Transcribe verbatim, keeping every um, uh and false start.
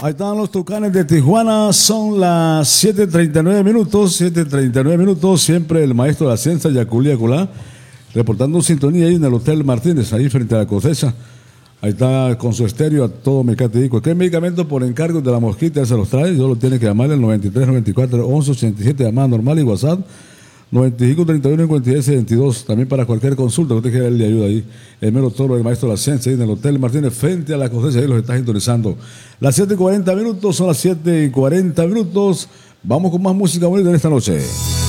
Ahí están los Tucanes de Tijuana, son las siete treinta y nueve minutos, siete treinta y nueve minutos, siempre el maestro de la ciencia, Yaculí Yaculá, reportando sintonía ahí en el Hotel Martínez, ahí frente a la cosecha. Ahí está con su estéreo a todo Mecate. Cualquier medicamento por encargo de la mosquita se los trae, solo tiene que llamar al noventa y tres, noventa y cuatro, once, ochenta y siete, llamada normal y WhatsApp noventa y cinco, treinta y uno, cincuenta y seis, veintidós. También para cualquier consulta que usted quiera, él le ayuda ahí. El mero toro, el maestro de la ciencia, ahí en el Hotel Martínez, frente a la cosecha, ahí los está sintonizando. Las siete y cuarenta minutos, son las siete y cuarenta minutos. Vamos con más música bonita en esta noche.